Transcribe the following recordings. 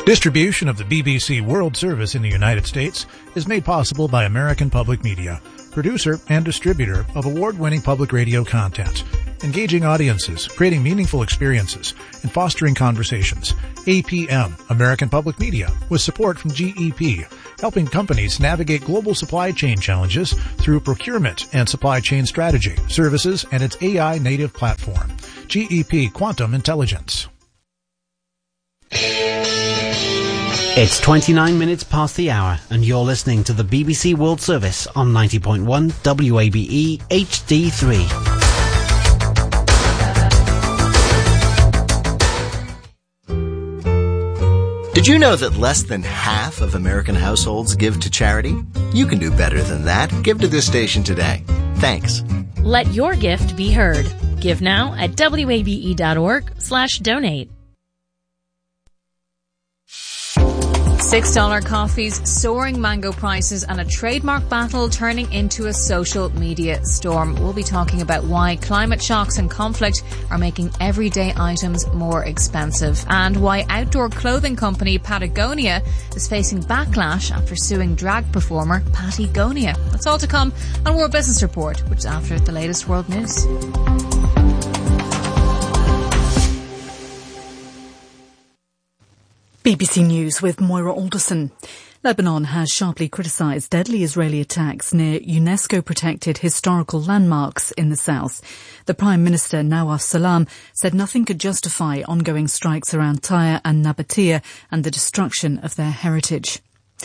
Distribution of the BBC World Service in the United States is made possible by American Public Media, producer and distributor of award-winning public radio content, engaging audiences, creating meaningful experiences, and fostering conversations. APM, American Public Media, with support from GEP, helping companies navigate global supply chain challenges through procurement and supply chain strategy, services, and its AI-native platform. GEP Quantum Intelligence. It's 29 minutes past the hour, and you're listening to the BBC World Service on 90.1 WABE HD3. Did you know that less than half of American households give to charity? You can do better than that. Give to this station today. Thanks. Let your gift be heard. Give now at wabe.org/donate. $6 coffees, soaring mango prices, and a trademark battle turning into a social media storm. We'll be talking about why climate shocks and conflict are making everyday items more expensive, and why outdoor clothing company Patagonia is facing backlash after suing drag performer Patagonia. That's all to come on World Business Report, which is after the latest world news. BBC News with Moira Alderson. Lebanon has sharply criticised deadly Israeli attacks near UNESCO-protected historical landmarks in the south. The Prime Minister, Nawaf Salam, said nothing could justify ongoing strikes around Tyre and Nabatea and the destruction of their heritage.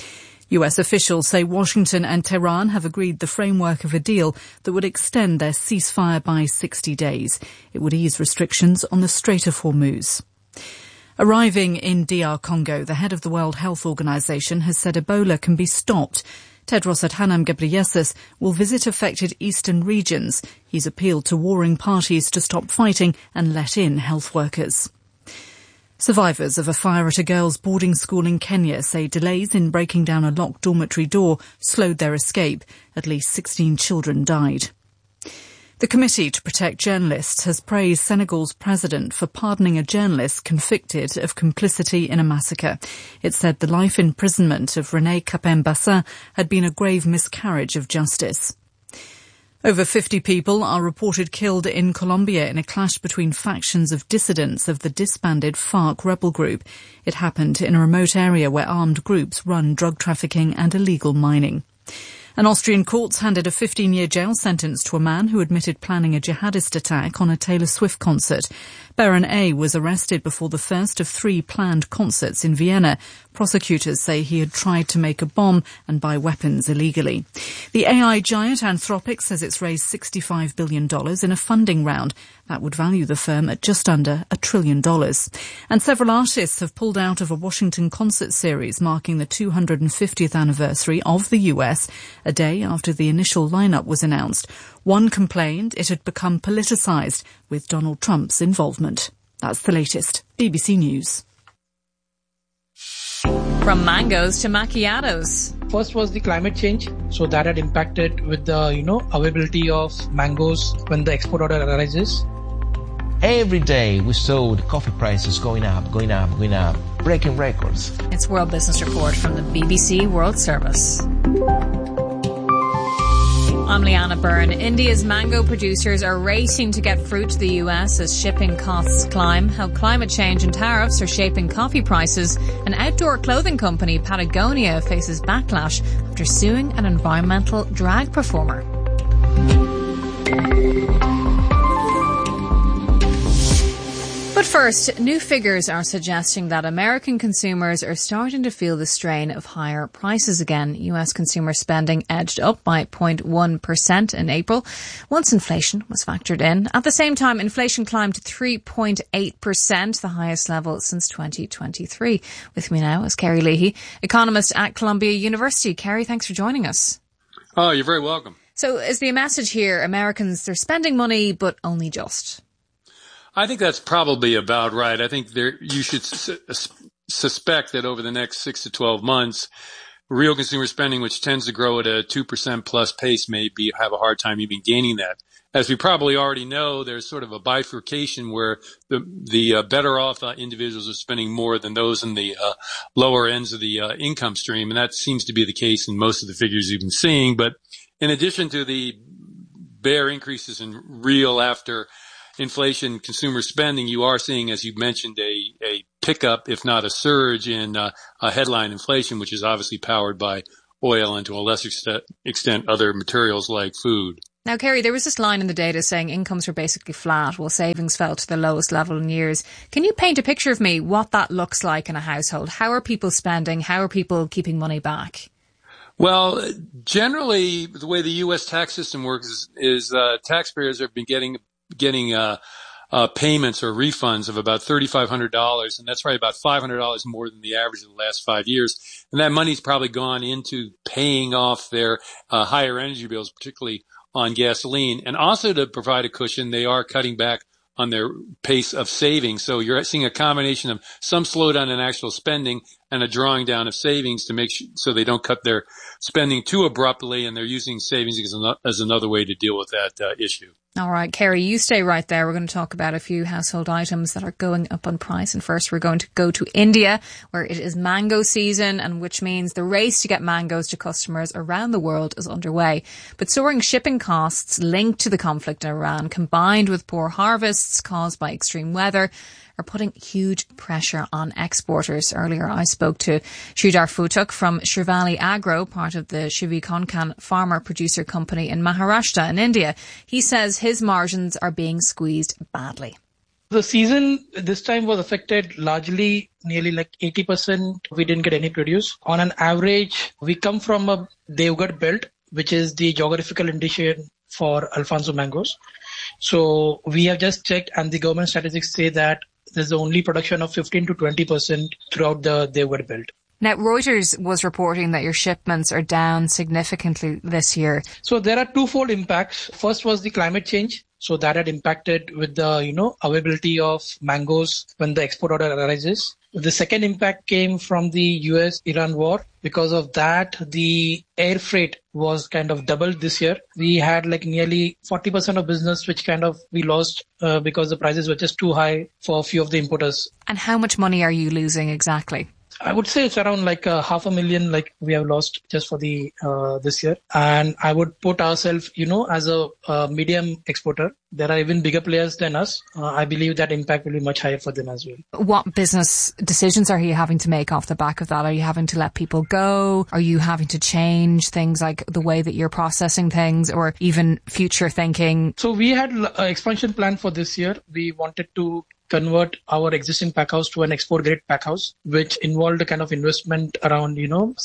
US officials say Washington and Tehran have agreed the framework of a deal that would extend their ceasefire by 60 days. It would ease restrictions on the Strait of Hormuz. Arriving in DR Congo, the head of the World Health Organization has said Ebola can be stopped. Tedros Adhanom Ghebreyesus will visit affected eastern regions. He's appealed to warring parties to stop fighting and let in health workers. Survivors of a fire at a girls' boarding school in Kenya say delays in breaking down a locked dormitory door slowed their escape. At least 16 children died. The Committee to Protect Journalists has praised Senegal's president for pardoning a journalist convicted of complicity in a massacre. It said the life imprisonment of René Capain Bassin had been a grave miscarriage of justice. Over 50 people are reported killed in Colombia in a clash between factions of dissidents of the disbanded FARC rebel group. It happened in a remote area where armed groups run drug trafficking and illegal mining. An Austrian court's handed a 15-year jail sentence to a man who admitted planning a jihadist attack on a Taylor Swift concert. Baron A was arrested before the first of 3 planned concerts in Vienna. Prosecutors say he had tried to make a bomb and buy weapons illegally. The AI giant Anthropic says it's raised $65 billion in a funding round. That would value the firm at just under $1 trillion. And several artists have pulled out of a Washington concert series marking the 250th anniversary of the US, a day after the initial lineup was announced. One complained it had become politicised with Donald Trump's involvement. That's the latest. BBC News. From mangoes to macchiatos. First was the climate change, so that had impacted with the, availability of mangoes when the export order arises. Every day we saw the coffee prices going up, breaking records. It's World Business Report from the BBC World Service. I'm Leanna Byrne. India's mango producers are racing to get fruit to the US as shipping costs climb. How climate change and tariffs are shaping coffee prices. An outdoor clothing company, Patagonia, faces backlash after suing an environmental drag performer. But first, new figures are suggesting that American consumers are starting to feel the strain of higher prices again. US consumer spending edged up by 0.1% in April, once inflation was factored in. At the same time, inflation climbed to 3.8%, the highest level since 2023. With me now is Kerry Leahy, economist at Columbia University. Kerry, thanks for joining us. Oh, you're very welcome. So is the message here, Americans, they're spending money, but only just? I think that's probably about right. I think you should suspect that over the next 6 to 12 months, real consumer spending, which tends to grow at a 2% plus pace, have a hard time even gaining that. as we probably already know, there's sort of a bifurcation where the better off individuals are spending more than those in the lower ends of the income stream. And that seems to be the case in most of the figures you've been seeing. But in addition to the bare increases in real after inflation consumer spending, you are seeing, as you mentioned, a pickup, if not a surge, in headline inflation, which is obviously powered by oil and to a lesser extent other materials like food. Now, Kerry, there was this line in the data saying incomes were basically flat while savings fell to the lowest level in years. Can you paint a picture of me what that looks like in a household? How are people spending? How are people keeping money back? Well, generally, the way the U.S. tax system works is taxpayers have been getting payments or refunds of about $3,500, and that's probably about $500 more than the average of the last 5 years. And that money's probably gone into paying off their higher energy bills, particularly on gasoline. And also to provide a cushion, they are cutting back on their pace of savings. So you're seeing a combination of some slowdown in actual spending and a drawing down of savings to make sure so they don't cut their spending too abruptly, and they're using savings as another way to deal with that issue. All right, Kerry, you stay right there. We're going to talk about a few household items that are going up on price. And first, we're going to go to India, where it is mango season, and which means the race to get mangoes to customers around the world is underway. But soaring shipping costs linked to the conflict in Iran, combined with poor harvests caused by extreme weather, are putting huge pressure on exporters. Earlier, I spoke to Sridhar Futuk from Shirvali Agro, part of the Shivi Konkan farmer producer company in Maharashtra in India. He says his margins are being squeezed badly. The season this time was affected largely, nearly like 80%. We didn't get any produce. On an average, we come from a Devgarh belt, which is the geographical indication for Alfonso mangoes. So we have just checked, and the government statistics say that there's only production of 15 to 20% throughout the Devgarh belt. Now, Reuters was reporting that your shipments are down significantly this year. So there are twofold impacts. First was the climate change. So that had impacted with the, availability of mangoes when the export order arises. The second impact came from the US-Iran war. Because of that, the air freight was kind of doubled this year. We had like nearly 40% of business, which kind of we lost because the prices were just too high for a few of the importers. And how much money are you losing exactly? I would say it's around like $500,000 like we have lost just for the this year. And I would put ourselves, as a medium exporter. There are even bigger players than us. I believe that impact will be much higher for them as well. What business decisions are you having to make off the back of that? Are you having to let people go? Are you having to change things like the way that you're processing things, or even future thinking? So we had an expansion plan for this year. We wanted to convert our existing packhouse to an export grade packhouse, which involved a kind of investment around,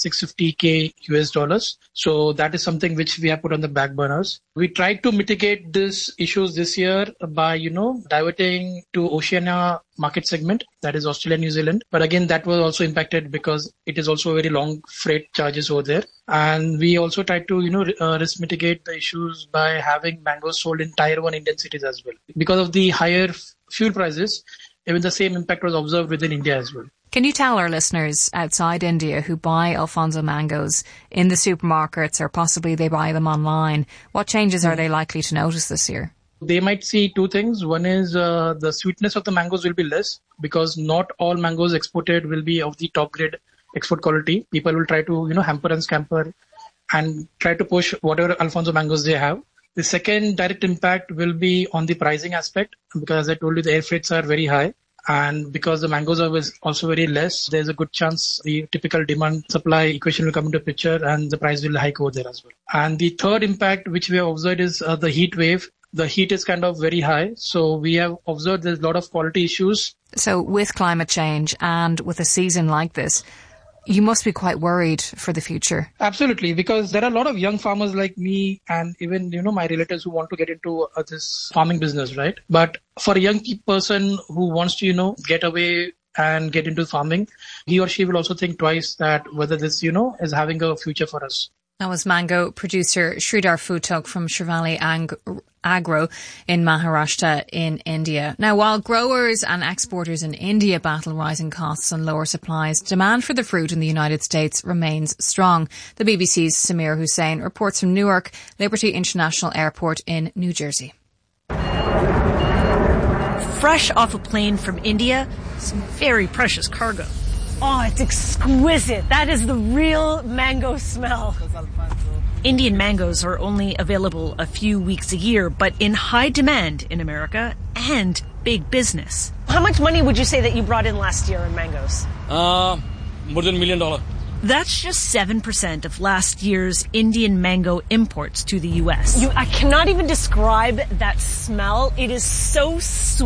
$650K US. So that is something which we have put on the back burners. We tried to mitigate these issues this year by, diverting to Oceania market segment, that is Australia, New Zealand. But again, that was also impacted because it is also very long freight charges over there. And we also tried to, risk mitigate the issues by having mangoes sold in Tier 1 Indian cities as well. Because of the higher fuel prices, even the same impact was observed within India as well. Can you tell our listeners outside India who buy Alfonso mangoes in the supermarkets, or possibly they buy them online, what changes are they likely to notice this year? They might see two things. One is the sweetness of the mangoes will be less, because not all mangoes exported will be of the top grade export quality. People will try to, hamper and scamper and try to push whatever Alfonso mangoes they have. The second direct impact will be on the pricing aspect, because as I told you, the air freights are very high. And because the mangoes are also very less, there's a good chance the typical demand supply equation will come into picture and the price will hike over there as well. And the third impact which we have observed is the heat wave. The heat is kind of very high. So we have observed there's a lot of quality issues. So with climate change and with a season like this, you must be quite worried for the future. Absolutely, because there are a lot of young farmers like me and even, my relatives who want to get into this farming business, right? But for a young person who wants to, get away and get into farming, he or she will also think twice that whether this, is having a future for us. That was mango producer Sridhar Phutuk from Shivali Agro in Maharashtra in India. Now, while growers and exporters in India battle rising costs and lower supplies, demand for the fruit in the United States remains strong. The BBC's Samir Hussain reports from Newark Liberty International Airport in New Jersey. Fresh off a plane from India, some very precious cargo. Oh, it's exquisite. That is the real mango smell. Indian mangoes are only available a few weeks a year, but in high demand in America and big business. How much money would you say that you brought in last year in mangoes? More than $1 million. That's just 7% of last year's Indian mango imports to the U.S. I cannot even describe that smell. It is so sweet.